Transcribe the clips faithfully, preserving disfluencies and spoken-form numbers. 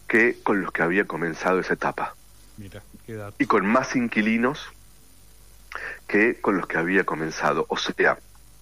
que con los que había comenzado esa etapa. Mira, qué dato. Y con más inquilinos que con los que había comenzado. O sea,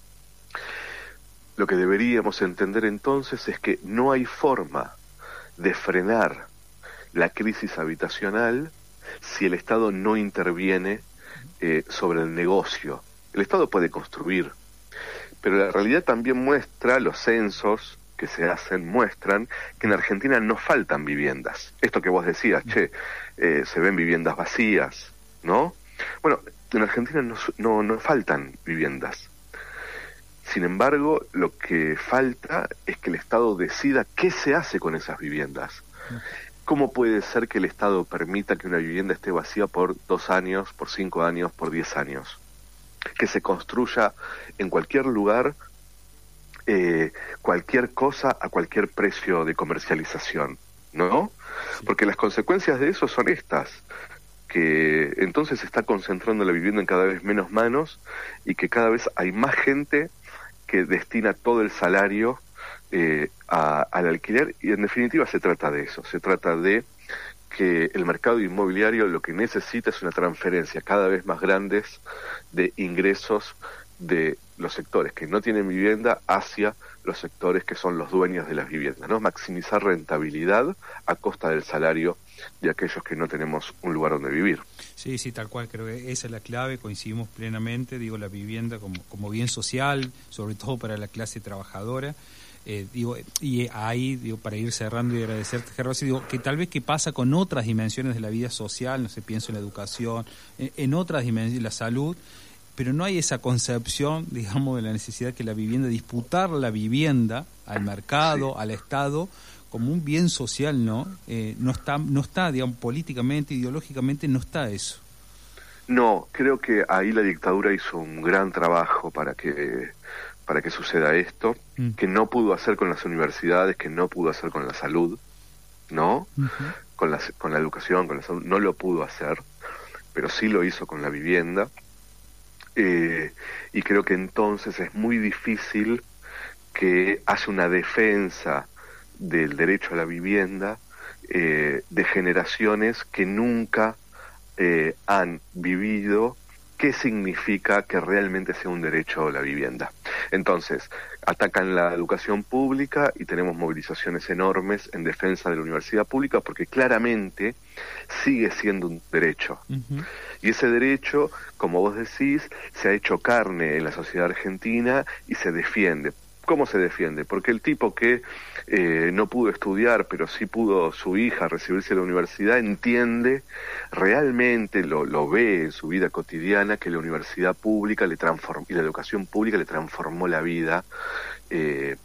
lo que deberíamos entender entonces es que no hay forma de frenar la crisis habitacional si el Estado no interviene eh, sobre el negocio. El Estado puede construir, pero la realidad también muestra, los censos que se hacen muestran que en Argentina no faltan viviendas. Esto que vos decías, che, eh, se ven viviendas vacías, ¿no? Bueno, en Argentina no, no, no faltan viviendas. Sin embargo, lo que falta es que el Estado decida qué se hace con esas viviendas. ¿Cómo puede ser que el Estado permita que una vivienda esté vacía por dos años, por cinco años, por diez años? Que se construya en cualquier lugar eh, cualquier cosa a cualquier precio de comercialización, ¿no? Porque las consecuencias de eso son estas, que entonces se está concentrando la vivienda en cada vez menos manos y que cada vez hay más gente que destina todo el salario eh, a, al alquiler, y en definitiva se trata de eso, se trata de que el mercado inmobiliario lo que necesita es una transferencia cada vez más grandes de ingresos de los sectores que no tienen vivienda hacia los sectores que son los dueños de las viviendas, ¿no? Maximizar rentabilidad a costa del salario de aquellos que no tenemos un lugar donde vivir. Sí, sí, tal cual, creo que esa es la clave, coincidimos plenamente, digo, la vivienda como, como bien social, sobre todo para la clase trabajadora. Eh, digo, y ahí, digo, para ir cerrando y agradecerte, Gervasio, digo, que tal vez qué pasa con otras dimensiones de la vida social, no sé, pienso en la educación, en, en otras dimensiones, la salud, pero no hay esa concepción, digamos, de la necesidad que la vivienda, disputar la vivienda al mercado, sí, al Estado, como un bien social, ¿no? Eh, no está, no está, digamos, políticamente, ideológicamente, no está eso. No, creo que ahí la dictadura hizo un gran trabajo para que para que suceda esto, mm. que no pudo hacer con las universidades, que no pudo hacer con la salud, ¿no? Uh-huh. Con la, con la educación, con la salud, no lo pudo hacer, pero sí lo hizo con la vivienda. Eh, y creo que entonces es muy difícil que haya una defensa del derecho a la vivienda eh, de generaciones que nunca eh, han vivido qué significa que realmente sea un derecho a la vivienda. Entonces, atacan la educación pública y tenemos movilizaciones enormes en defensa de la universidad pública porque claramente sigue siendo un derecho. Uh-huh. Y ese derecho, como vos decís, se ha hecho carne en la sociedad argentina y se defiende. ¿Cómo se defiende? Porque el tipo que eh, no pudo estudiar, pero sí pudo su hija recibirse en la universidad, entiende, realmente lo, lo ve en su vida cotidiana, que la universidad pública le transformó, y la educación pública le transformó la vida eh,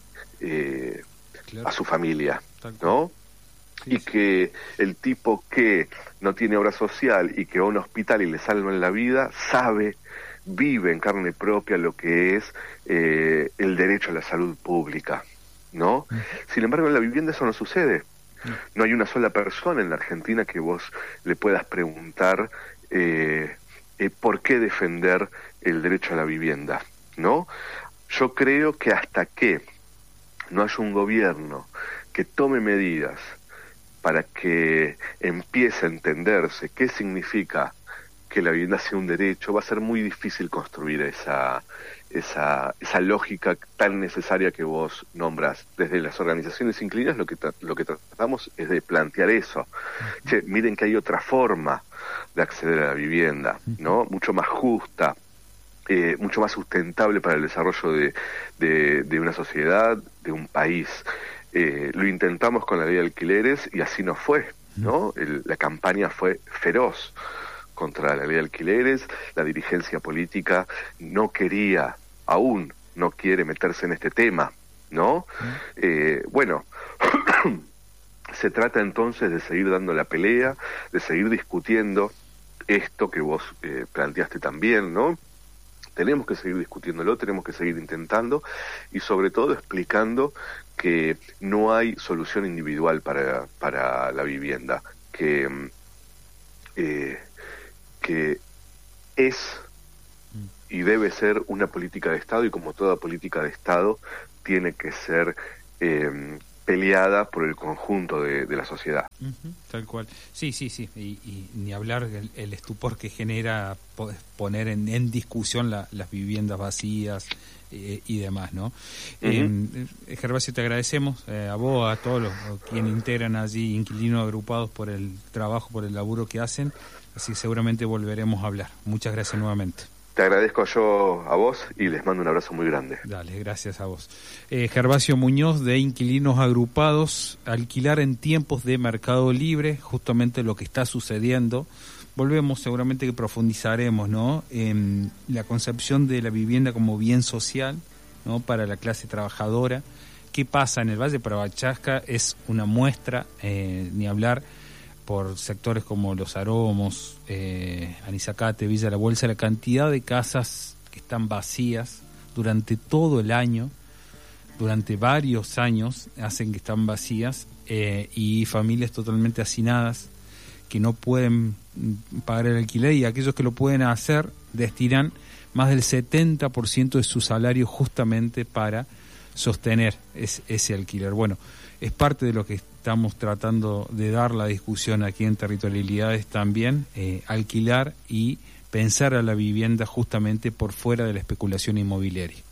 eh, claro. a su familia, ¿no? Sí, y sí. Que el tipo que no tiene obra social y que va a un hospital y le salvan la vida, sabe, vive en carne propia lo que es eh, el derecho a la salud pública, ¿no? Uh-huh. Sin embargo, en la vivienda eso no sucede. Uh-huh. No hay una sola persona en la Argentina que vos le puedas preguntar eh, eh, por qué defender el derecho a la vivienda, ¿no? Yo creo que hasta que no haya un gobierno que tome medidas para que empiece a entenderse qué significa que la vivienda sea un derecho, va a ser muy difícil construir esa esa esa lógica tan necesaria que vos nombras. Desde las organizaciones inquilinas lo que tra- lo que tratamos es de plantear eso. Uh-huh. Che, miren que hay otra forma de acceder a la vivienda, ¿no? Mucho más justa, eh, mucho más sustentable para el desarrollo de, de, de una sociedad, de un país. Eh, lo intentamos con la ley de alquileres y así no fue, ¿no? El, la campaña fue feroz contra la ley de alquileres, la dirigencia política no quería, aún no quiere meterse en este tema, ¿no? Eh, bueno, se trata entonces de seguir dando la pelea, de seguir discutiendo esto que vos eh, planteaste también, ¿no? Tenemos que seguir discutiéndolo, tenemos que seguir intentando y sobre todo explicando que no hay solución individual para, para la vivienda, que eh, que es y debe ser una política de Estado y como toda política de Estado tiene que ser eh, peleada por el conjunto de, de la sociedad. Uh-huh, tal cual. Sí, sí, sí. Y, y ni hablar del el estupor que genera poner en, en discusión la, las viviendas vacías eh, y demás, ¿no? Uh-huh. eh, Gervasio, te agradecemos eh, a vos, a todos los quienes integran allí Inquilinos Agrupados por el trabajo, por el laburo que hacen. Así que seguramente volveremos a hablar. Muchas gracias nuevamente. Te agradezco yo a vos y les mando un abrazo muy grande. Dale, gracias a vos. Eh, Gervasio Muñoz, de Inquilinos Agrupados, alquilar en tiempos de mercado libre, justamente lo que está sucediendo. Volvemos, seguramente que profundizaremos, ¿no?, en la concepción de la vivienda como bien social, ¿no?, para la clase trabajadora. ¿Qué pasa en el Valle de Parabachasca? Es una muestra, eh, ni hablar, por sectores como Los Aromos, eh, Anizacate, Villa La Bolsa, la cantidad de casas que están vacías durante todo el año, durante varios años, hacen que están vacías, eh, y familias totalmente hacinadas que no pueden pagar el alquiler, y aquellos que lo pueden hacer destinan más del setenta por ciento de su salario justamente para sostener es, ese alquiler. Bueno, es parte de lo que estamos tratando de dar la discusión aquí en Territorialidades también, eh, alquilar y pensar a la vivienda justamente por fuera de la especulación inmobiliaria.